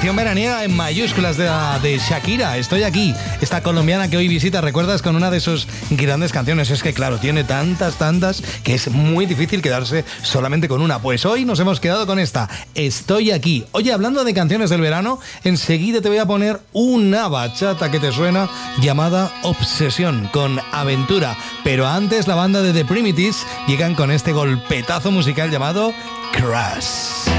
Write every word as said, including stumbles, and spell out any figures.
canción veraniega en mayúsculas de, de Shakira, Estoy aquí, esta colombiana que hoy visita, recuerdas, con una de sus grandes canciones. Es que claro, tiene tantas, tantas que es muy difícil quedarse solamente con una. Pues hoy nos hemos quedado con esta, Estoy aquí. Oye, hablando de canciones del verano, enseguida te voy a poner una bachata que te suena llamada Obsesión, con Aventura. Pero antes la banda de The Primitives llegan con este golpetazo musical llamado Crash.